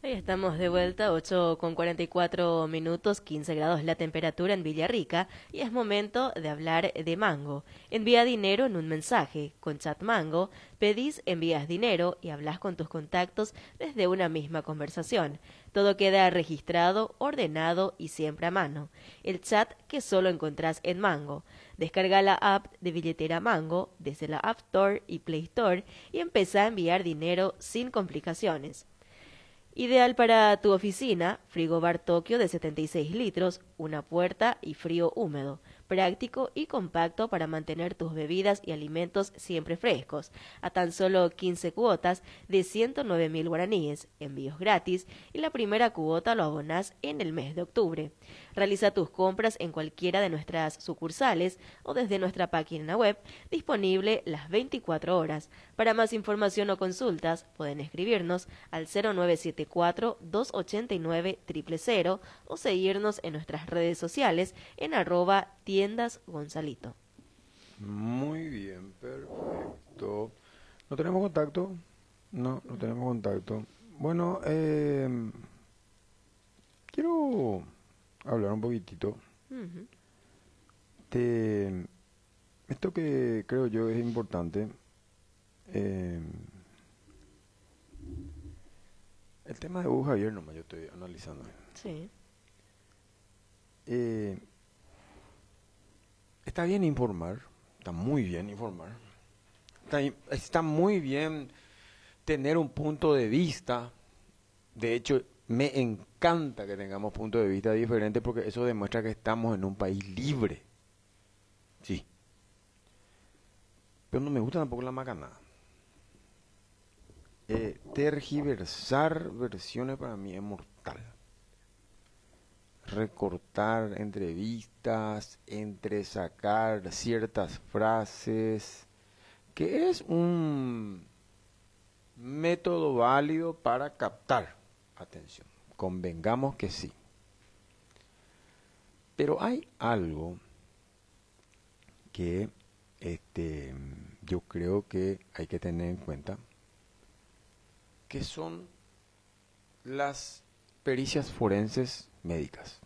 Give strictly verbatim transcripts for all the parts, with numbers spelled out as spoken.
Ahí estamos de vuelta, ocho con cuarenta y cuatro minutos, quince grados la temperatura en Villarrica y es momento de hablar de Mango. Envía dinero en un mensaje. Con Chat Mango pedís, envías dinero y hablas con tus contactos desde una misma conversación. Todo queda registrado, ordenado y siempre a mano. El chat que solo encontrás en Mango. Descarga la app de billetera Mango desde la App Store y Play Store y empezá a enviar dinero sin complicaciones. Ideal para tu oficina, frigobar Tokio de setenta y seis litros, una puerta y frío húmedo. Práctico y compacto para mantener tus bebidas y alimentos siempre frescos. A tan solo quince cuotas de ciento nueve mil guaraníes, envíos gratis y la primera cuota lo abonás en el mes de octubre. Realiza tus compras en cualquiera de nuestras sucursales o desde nuestra página web, disponible las veinticuatro horas. Para más información o consultas, pueden escribirnos al cero nueve siete cuatro, dos ocho nueve, cero cero cero o seguirnos en nuestras redes sociales en arroba tiendas Gonzalito. Muy bien, perfecto. ¿No tenemos contacto? No, no tenemos contacto. Bueno, eh, quiero hablar un poquitito Ujú. de esto que creo yo es importante. Eh, el tema de Hugo Javier, nomás yo estoy analizando. Sí. Eh, está bien informar, está muy bien informar. Está, está muy bien tener un punto de vista. De hecho, me encanta que tengamos puntos de vista diferentes porque eso demuestra que estamos en un país libre. Sí. Pero no me gusta tampoco la macanada. Eh, tergiversar versiones para mí es mortal. Recortar entrevistas, entresacar ciertas frases, que es un método válido para captar atención. Convengamos que sí. Pero hay algo que este, yo creo que hay que tener en cuenta, que son las pericias forenses médicas.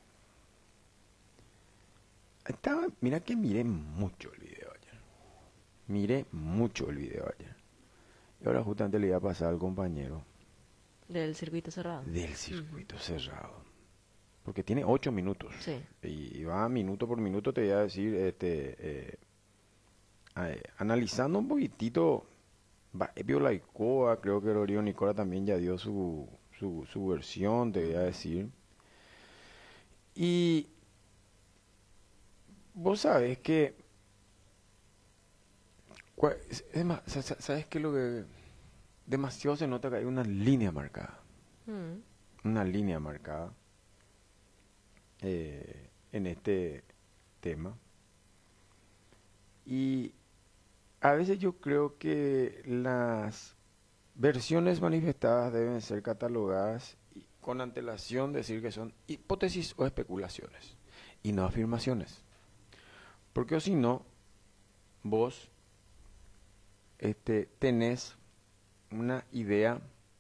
Estaba, mira que miré mucho el video ayer. Miré mucho el video ayer. Y ahora justamente le iba a pasar al compañero Del circuito cerrado. del circuito uh-huh. cerrado. Porque tiene ocho minutos. Sí. Y, y va minuto por minuto, te voy a decir, este, eh, eh, analizando un poquitito, va, Epio Laicoa, creo que Lorio Nicola también ya dio su, su, su versión, te voy a decir. Y vos sabés que, es más, ¿sabes qué es lo que demasiado se nota? Que hay una línea marcada. Mm. Una línea marcada eh, en este tema. Y a veces yo creo que las versiones manifestadas deben ser catalogadas y con antelación decir que son hipótesis o especulaciones y no afirmaciones. Porque o si no, vos este, tenés una idea,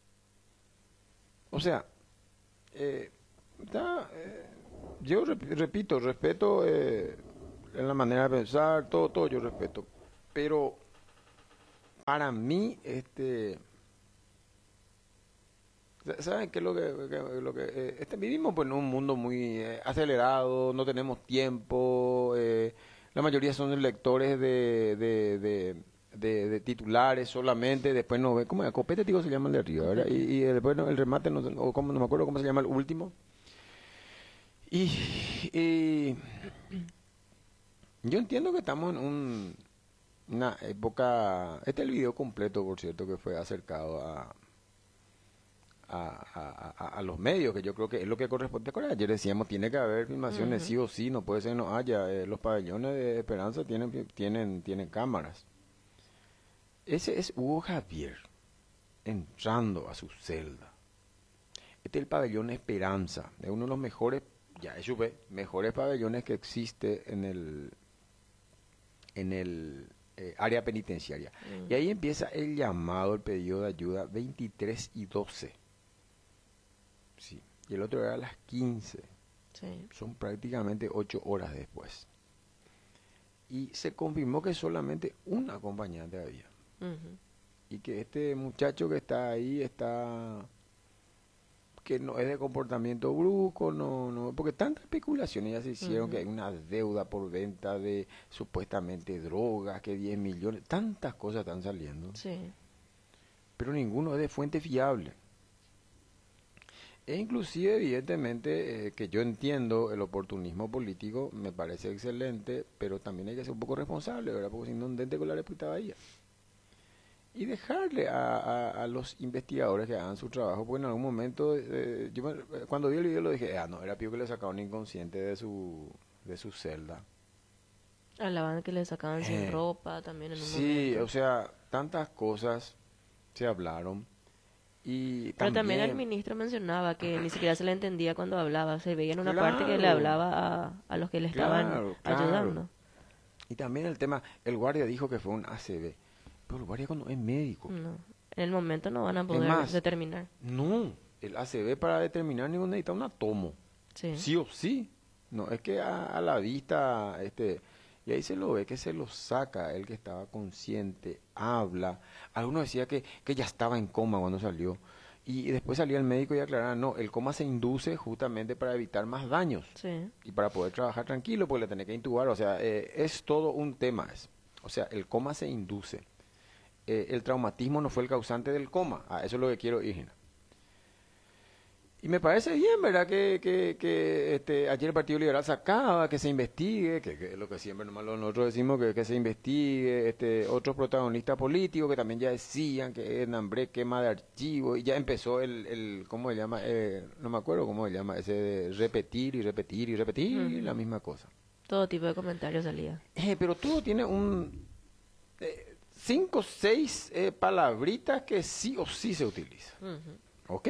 o sea, eh, da, eh, yo rep repito, respeto eh, en la manera de pensar, todo, todo yo respeto, pero para mí, este, ¿saben qué es lo que, que, lo que eh, este, vivimos pues, en un mundo muy eh, acelerado, no tenemos tiempo, eh, la mayoría son lectores de, de, de, de, de titulares solamente, después no ve, ¿cómo es? Copete, digo, se llama el de arriba, ¿verdad? Y, y después no, el remate, no, o como, no me acuerdo cómo se llama el último. Y, y yo entiendo que estamos en un, una época, este es el video completo, por cierto, que fue acercado a... A, a, a, a los medios, que yo creo que es lo que corresponde. Ayer decíamos, tiene que haber filmaciones uh-huh. sí o sí, no puede ser no haya. Eh, los pabellones de Esperanza tienen, tienen, tienen cámaras. Ese es Hugo Javier entrando a su celda. Este es el pabellón Esperanza, es uno de los mejores, ya eso ve, mejores pabellones que existe en el en el eh, área penitenciaria. Uh-huh. Y ahí empieza el llamado, el pedido de ayuda veintitrés y doce. Sí. Y el otro era a las quince. Sí. Son prácticamente ocho horas después. Y se confirmó que solamente un acompañante había. Ujú. Y que este muchacho que está ahí está, que no es de comportamiento brusco, no, no, porque tantas especulaciones ya se hicieron, que Ujú. hay una deuda por venta de supuestamente drogas, que diez millones, tantas cosas están saliendo, Sí. pero ninguno es de fuente fiable. E inclusive, evidentemente, eh, que yo entiendo el oportunismo político, me parece excelente, pero también hay que ser un poco responsable, ¿verdad? Porque si no, un dente con la reputada ahí. Y dejarle a, a, a los investigadores que hagan su trabajo, porque en algún momento, eh, yo me- cuando vi el video lo dije, ah, no, era Pío que le sacaba un inconsciente de su, de su celda. Hablaban que le sacaban sin Eh, ropa también en un sí, momento. o sea, tantas cosas se hablaron. Y Pero también el también, ministro mencionaba que ni siquiera se le entendía cuando hablaba. Se veía en una parte que le claro, hablaba a, a los que le estaban claro, claro. ayudando. Y también el tema, el guardia dijo que fue un A C V, pero el guardia cuando es médico. No. En el momento no van a Es poder más, determinar. no, el A C V para determinar ni necesita una tomo. Sí. Sí o sí. No, es que a, a la vista, este, y ahí se lo ve que se lo saca, el que estaba consciente, habla. Algunos decía que, que ya estaba en coma cuando salió. Y, y después salía el médico y aclaraba, no, el coma se induce justamente para evitar más daños Sí. y para poder trabajar tranquilo, porque le tenés que intubar. O sea, eh, es todo un tema. Es. O sea, el coma se induce. Eh, el traumatismo no fue el causante del coma. Ah, eso es lo que quiero ir. Y me parece bien, ¿verdad? Que, que, que este, ayer el Partido Liberal sacaba, que se investigue, que, que es lo que siempre nomás lo- nosotros decimos, que, que se investigue, este, otros protagonistas políticos que también ya decían que es hambre, quema de archivo, y ya empezó el, el ¿cómo se llama? Eh, no me acuerdo cómo se llama, ese de repetir y repetir y repetir la Ujú. misma cosa. Todo tipo de comentarios salía. Eh, pero todo tiene un, eh, cinco, seis eh, palabritas que sí o sí se utilizan, Ujú. ¿ok?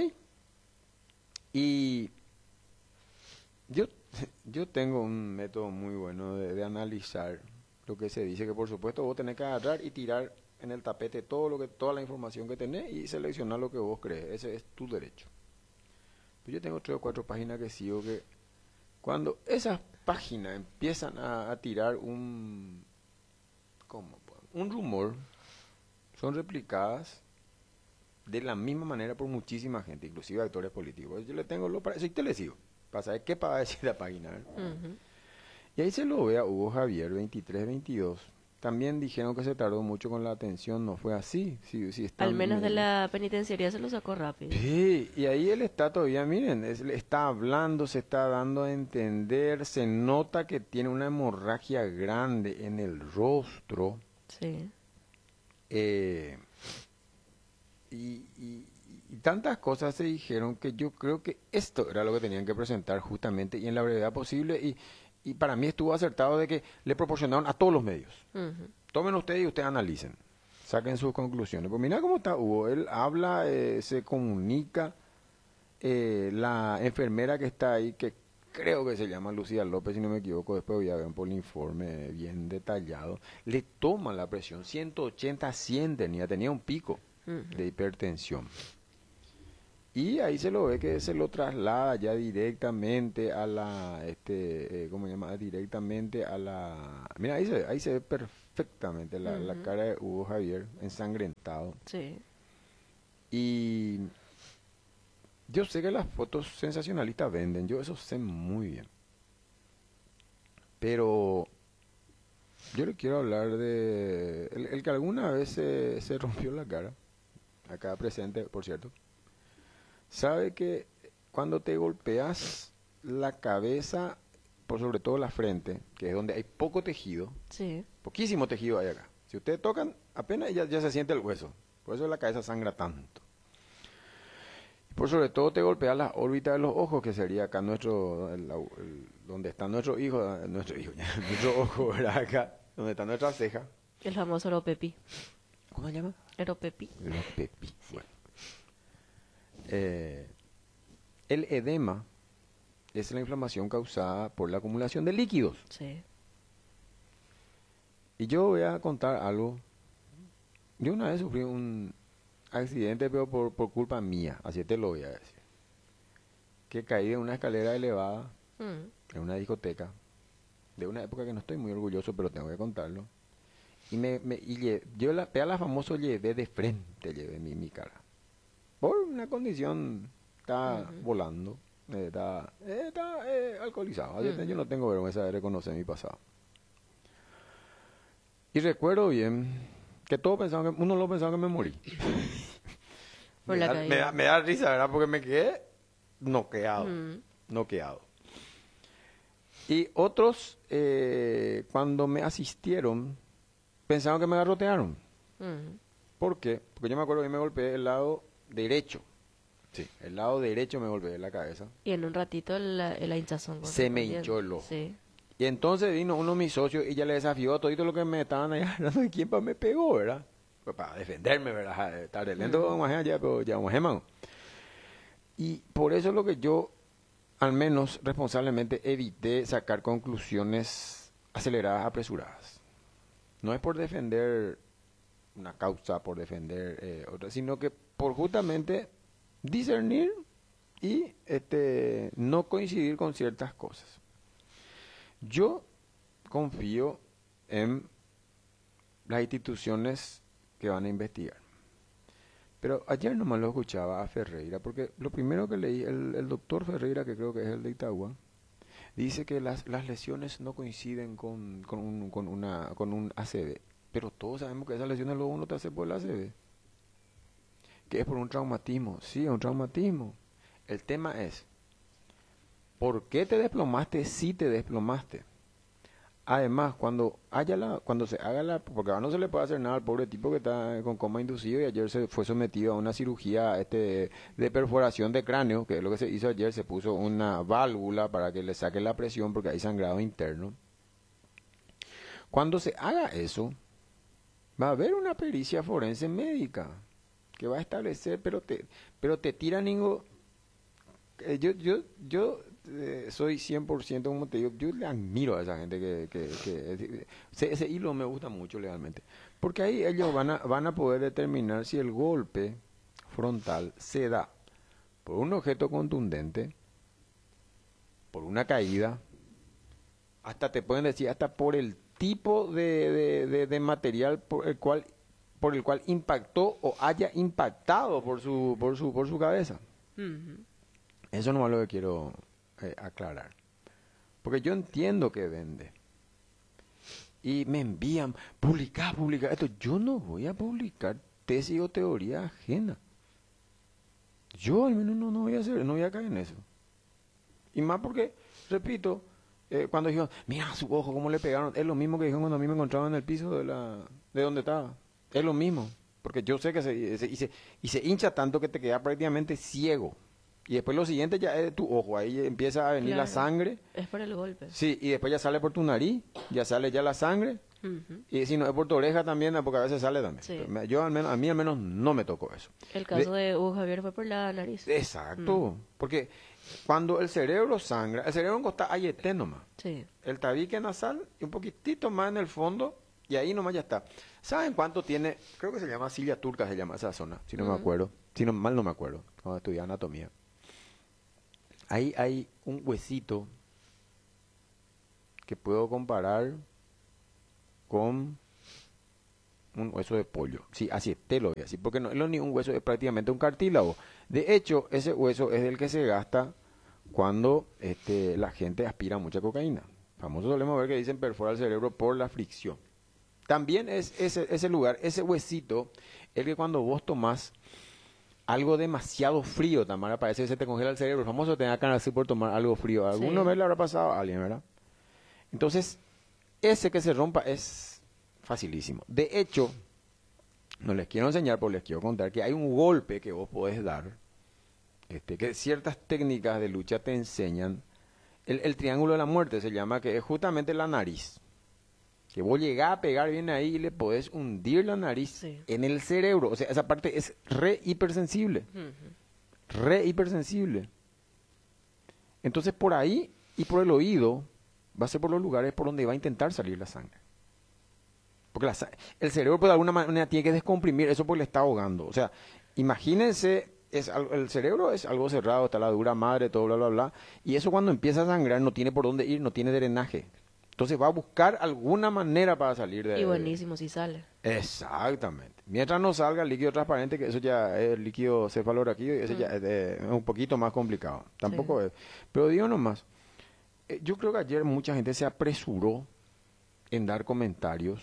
Y Yo, yo tengo un método muy bueno de, de analizar lo que se dice, que por supuesto vos tenés que agarrar y tirar en el tapete todo lo que, toda la información que tenés y seleccionar lo que vos crees. Ese es tu derecho. Pero yo tengo tres o cuatro páginas que sigo que cuando esas páginas empiezan a, a tirar un, ¿cómo? Un rumor, son replicadas de la misma manera por muchísima gente, inclusive actores políticos. Yo le tengo lo para eso y te le sigo, para saber qué va a decir la página. ¿Eh? Ujú. Y ahí se lo ve a Hugo Javier, veintitrés veintidós. También dijeron que se tardó mucho con la atención, no fue así. Si, si Al están, menos de eh, la penitenciaría se lo sacó rápido. sí, y ahí él está todavía, miren, es- está hablando, se está dando a entender, se nota que tiene una hemorragia grande en el rostro. Sí. eh, y, y- y tantas cosas se dijeron que yo creo que esto era lo que tenían que presentar justamente y en la brevedad posible. Y, y para mí estuvo acertado de que le proporcionaron a todos los medios. Ujú. Tomen ustedes y ustedes analicen. Saquen sus conclusiones. Pues mira cómo está Hugo. Él habla, eh, se comunica. eh, la enfermera que está ahí, que creo que se llama Lucía López, si no me equivoco, después voy a ver por el informe bien detallado, le toma la presión. ciento ochenta, cien tenía, tenía un pico Ujú. de hipertensión. Y ahí se lo ve que se lo traslada ya directamente a la, este, eh, ¿cómo se llama? Directamente a la... Mira, ahí se, ve- ahí se ve perfectamente la, la Ujú. cara de Hugo Javier ensangrentado. Sí. Y yo sé que las fotos sensacionalistas venden, yo eso sé muy bien. Pero yo le quiero hablar de... El, el que alguna vez se, se rompió la cara, acá presente, por cierto, sabe que cuando te golpeas la cabeza, por sobre todo la frente, que es donde hay poco tejido, Sí. poquísimo tejido hay acá. Si ustedes tocan, apenas ya, ya se siente el hueso. Por eso la cabeza sangra tanto. Y por sobre todo te golpeas las órbitas de los ojos, que sería acá nuestro, el- el- donde está nuestro hijo, eh, nuestro hijo, nuestro ojo, ¿verdad? Acá, donde está nuestra ceja. El famoso Oropepi. ¿Cómo se llama? Oropepi. Los pepi. Sí. Bueno. Eh, el edema es la inflamación causada por la acumulación de líquidos. Sí. Y yo voy a contar algo. Yo una vez sufrí un accidente, pero por, por culpa mía, así te lo voy a decir. que caí de una escalera elevada Mm. en una discoteca, de una época que no estoy muy orgulloso, pero tengo que contarlo. Y me, me y lle- yo la, a la famoso llevé de frente, llevé mi, mi cara. Por una condición, estaba Ujú. volando, eh, estaba, eh, estaba, eh, alcoholizado. Yo, te- yo Ujú. no tengo vergüenza de reconocer mi pasado. Y recuerdo bien que todos pensaban que, uno lo pensaba que me morí. Por Me la da, me, caída. da, me da risa, ¿verdad? Porque me quedé noqueado, Mm. noqueado. Y otros, eh, cuando me asistieron, pensaban que me garrotearon. Mm. ¿Por qué? Porque yo me acuerdo que me golpeé el lado derecho. Sí. El lado derecho me golpeé en la cabeza. Y en un ratito la, la hinchazón. Se me correspondiente. hinchó el ojo. Sí. Y entonces vino uno de mis socios y ya le desafió a todo lo que me estaban ahí hablando de quién pa me pegó, ¿verdad? Pues para defenderme, ¿verdad? Estar lento Mm. como allá, pero ya vamos a Y por eso es lo que yo, al menos responsablemente, evité sacar conclusiones aceleradas, apresuradas. No es por defender una causa, por defender eh, otra, sino que por justamente discernir y este no coincidir con ciertas cosas. Yo confío en las instituciones que van a investigar. Pero ayer nomás lo escuchaba a Ferreira, porque lo primero que leí, el, el doctor Ferreira, que creo que es el de Itagua, dice que las, las lesiones no coinciden con, con, un, con, una, con un A C V. Pero todos sabemos que esas lesiones luego uno te hace por el A C V. Que es por un traumatismo. Sí, es un traumatismo. El tema es, ¿por qué te desplomaste si te desplomaste? Además, cuando haya la, cuando se haga la, porque ahora no se le puede hacer nada al pobre tipo que está con coma inducido y ayer se fue sometido a una cirugía este, de perforación de cráneo, que es lo que se hizo ayer, se puso una válvula para que le saque la presión porque hay sangrado interno. Cuando se haga eso, va a haber una pericia forense médica que va a establecer, pero te, pero te tira ningún, eh, yo, yo, yo eh, soy cien por ciento, como te digo, yo le admiro a esa gente que, que, que ese, ese hilo me gusta mucho legalmente, porque ahí ellos van a, van a poder determinar si el golpe frontal se da por un objeto contundente, por una caída, hasta te pueden decir, hasta por el tipo de, de, de, de material por el cual por el cual impactó o haya impactado por su por su por su cabeza. Ujú. Eso no es lo que quiero eh, aclarar. Porque yo entiendo que vende. Y me envían, publicar, publicar. Esto, yo no voy a publicar tesis o teoría ajena. Yo al menos no, no voy a hacer, no voy a caer en eso. Y más porque, repito, eh, cuando dijeron, mira su ojo, cómo le pegaron. Es lo mismo que dijeron cuando a mí me encontraban en el piso de la de donde estaba. Es lo mismo. Porque yo sé que se, se- y, se, y se hincha tanto que te queda prácticamente ciego. Y después lo siguiente ya es tu ojo. Ahí empieza a venir la Claro. sangre. Es por el golpe. Sí, y después ya sale por tu nariz. Ya sale ya la sangre. Ujú. Y si no es por tu oreja también, porque a veces sale también. Sí. Pero me- Yo al menos, a mí al menos no me tocó eso. El caso de Hugo Javier fue por la nariz. Exacto. Porque cuando el cerebro sangra, el cerebro está ahí nomás. Sí. El tabique nasal y un poquitito más en el fondo y ahí nomás ya está. ¿Saben cuánto tiene? Creo que se llama silla turca, se llama esa zona, si no me Ujú. acuerdo. Si no, mal no me acuerdo, cuando estudié anatomía. Ahí hay un huesito que puedo comparar con un hueso de pollo. Sí, así es, te lo voy a decir, porque no es lo ni un hueso, es prácticamente un cartílago. De hecho, ese hueso es el que se gasta cuando este, la gente aspira mucha cocaína. Famoso solemos ver que dicen perfora el cerebro por la fricción. También es ese, ese lugar, ese huesito, el que cuando vos tomás algo demasiado frío, Tamara, parece que se te congela el cerebro. El famoso tener ganas por tomar algo frío. ¿Alguna Sí. vez le habrá pasado a alguien, verdad? Entonces, ese que se rompa es facilísimo. De hecho, no les quiero enseñar, pero les quiero contar que hay un golpe que vos podés dar, este, que ciertas técnicas de lucha te enseñan. El, el triángulo de la muerte se llama, que es justamente la nariz. Que vos llegás a pegar bien ahí y le podés hundir la nariz Sí. en el cerebro. O sea, esa parte es re hipersensible. Ujú. Re hipersensible. Entonces, por ahí y por el oído, va a ser por los lugares por donde va a intentar salir la sangre. Porque la sa- el cerebro, pues, de alguna manera tiene que descomprimir eso porque le está ahogando. O sea, imagínense es algo- el cerebro es algo cerrado, está la dura madre, todo bla, bla, bla. Y eso cuando empieza a sangrar no tiene por dónde ir, no tiene drenaje. Entonces va a buscar alguna manera para salir de Y buenísimo si sale. Exactamente. Mientras no salga el líquido transparente, que eso ya es el líquido cefalorraquídeo, y ese Mm. ya es, de- es un poquito más complicado. Tampoco Sí. es. Pero digo nomás, eh, yo creo que ayer mucha gente se apresuró en dar comentarios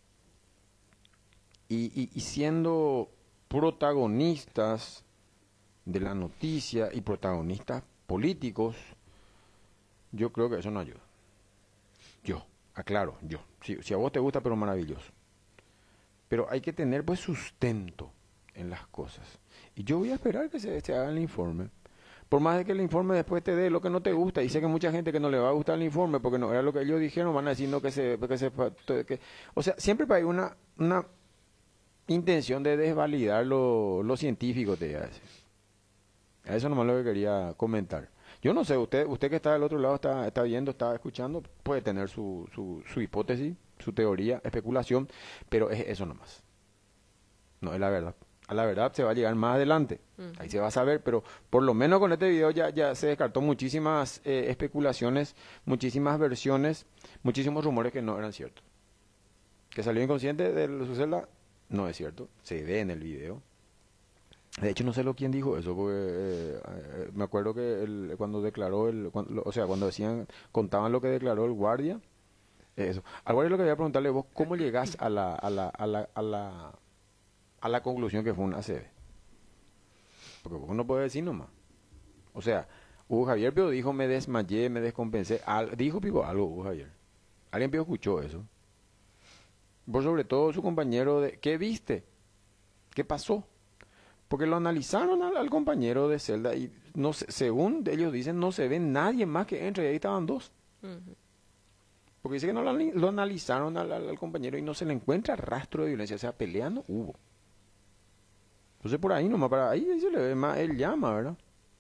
y, y- y siendo protagonistas de la noticia y protagonistas políticos, yo creo que eso no ayuda. Yo, aclaro, yo. Si, si a vos te gusta, pero maravilloso. Pero hay que tener pues sustento en las cosas. Y yo voy a esperar que se, se haga el informe. Por más de que el informe después te dé lo que no te gusta, y sé que mucha gente que no le va a gustar el informe porque no era lo que ellos dijeron, van a decir no que se... Que se que, o sea, siempre hay una, una intención de desvalidar lo, lo científico, te iba a decir. A eso nomás lo que quería comentar. Yo no sé, usted usted que está del otro lado, está, está viendo, está escuchando, puede tener su, su, su hipótesis, su teoría, especulación, pero es eso nomás. No es la verdad. A la verdad se va a llegar más adelante. Ujú. Ahí se va a saber, pero por lo menos con este video ya, ya se descartó muchísimas eh, especulaciones, muchísimas versiones, muchísimos rumores que no eran ciertos. Que salió inconsciente de su celda, no es cierto. Se ve en el video. De hecho, no sé lo quién dijo eso, porque eh, eh, me acuerdo que el- cuando declaró, el, cuando- lo- o sea, cuando decían, contaban lo que declaró el guardia, eh, eso. Al guardia lo que voy a preguntarle, vos, ¿cómo llegás a la, a la, a la, a la, a la conclusión que fue un A C V? Porque vos no podés decir nomás. O sea, Hugo Javier Pío dijo, me desmayé, me descompensé. Al- dijo Pico algo, Hugo Javier. ¿Alguien Pío escuchó eso? Por sobre todo su compañero de, ¿qué viste? ¿Qué pasó? Porque lo analizaron al, al compañero de celda y no se- según ellos dicen no se ve nadie más que entre, y ahí estaban dos. Ujú. Porque dice que no lo, ani- lo analizaron al, al- al compañero y no se le encuentra rastro de violencia, o sea, pelea no hubo. Entonces por ahí nomás, para ahí, ahí se le ve más, él llama, ¿verdad?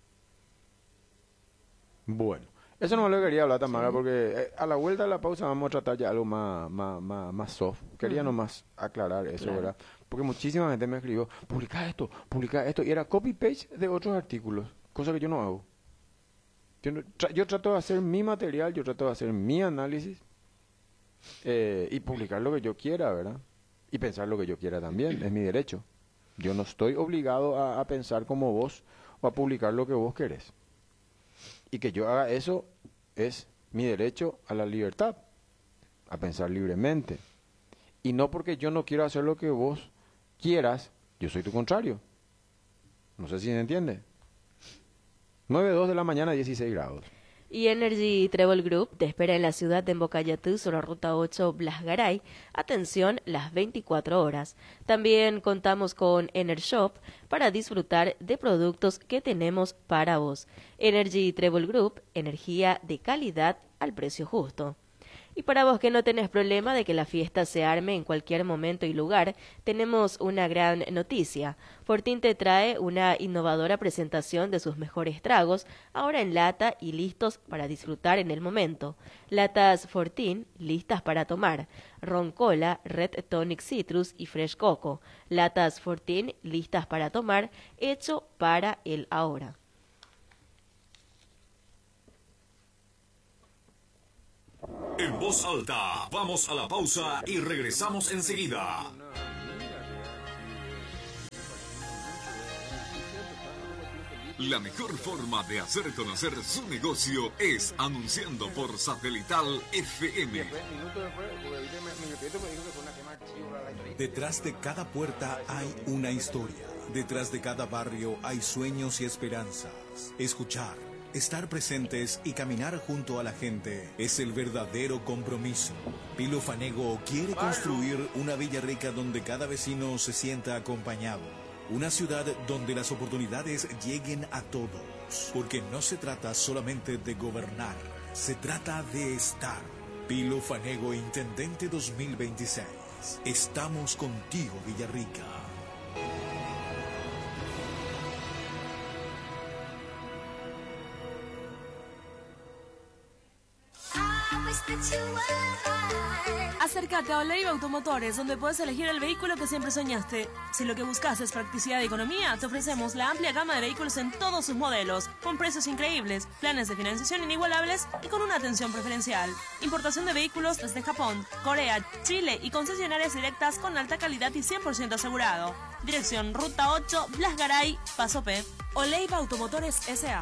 Bueno, eso no me lo quería hablar, Tamara, Sí. porque eh, a la vuelta de la pausa vamos a tratar ya algo más, más, más, más soft. Quería Ujú. nomás aclarar eso, Claro. ¿verdad? Porque muchísima gente me escribió, publica esto, publica esto, y era copy-paste de otros artículos, cosa que yo no hago. Yo, no- tra- yo trato de hacer mi material, yo trato de hacer mi análisis eh, y publicar lo que yo quiera, ¿verdad? Y pensar lo que yo quiera también, es mi derecho. Yo no estoy obligado a, a pensar como vos o a publicar lo que vos querés. Y que yo haga eso es mi derecho a la libertad, a pensar libremente. Y no porque yo no quiero hacer lo que vos quieras, yo soy tu contrario. No sé si se entiende. nueve dos de la mañana, dieciséis grados. Y Energy Travel Group te espera en la ciudad de Embocayatú sobre ruta ocho Blasgaray. Atención, las veinticuatro horas. También contamos con EnerShop para disfrutar de productos que tenemos para vos. Energy Travel Group, energía de calidad al precio justo. Y para vos que no tenés problema de que la fiesta se arme en cualquier momento y lugar, tenemos una gran noticia. Fortín te trae una innovadora presentación de sus mejores tragos, ahora en lata y listos para disfrutar en el momento. Latas Fortín, listas para tomar. Ron Cola, Red Tonic Citrus y Fresh Coco. Latas Fortín, listas para tomar, hecho para el ahora. En voz alta, vamos a la pausa y regresamos enseguida. La mejor forma de hacer conocer su negocio es anunciando por Satelital F M. Detrás de cada puerta hay una historia. Detrás de cada barrio hay sueños y esperanzas. Escuchar, estar presentes y caminar junto a la gente es el verdadero compromiso. Pilo Fanego quiere construir una Villarrica donde cada vecino se sienta acompañado. Una ciudad donde las oportunidades lleguen a todos. Porque no se trata solamente de gobernar, se trata de estar. Pilo Fanego, Intendente dos mil veintiséis. Estamos contigo, Villarrica. A Acércate a Oleiva Automotores, donde puedes elegir el vehículo que siempre soñaste. Si lo que buscas es practicidad y economía, te ofrecemos la amplia gama de vehículos en todos sus modelos, con precios increíbles, planes de financiación inigualables y con una atención preferencial. Importación de vehículos desde Japón, Corea, Chile y concesionarias directas con alta calidad y cien por ciento asegurado. Dirección Ruta ocho, Blas Garay, Paso P. Oleiva Automotores S A.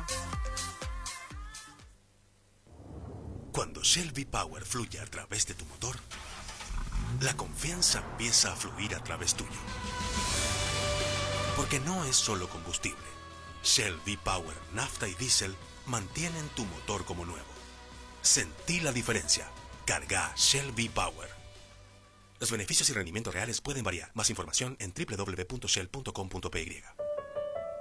Cuando Shell V-Power fluye a través de tu motor, la confianza empieza a fluir a través tuyo. Porque no es solo combustible. Shell V-Power, nafta y diésel mantienen tu motor como nuevo. Sentí la diferencia. Carga Shell V-Power. Los beneficios y rendimientos reales pueden variar. Más información en doble u doble u doble u punto shell punto com punto p y.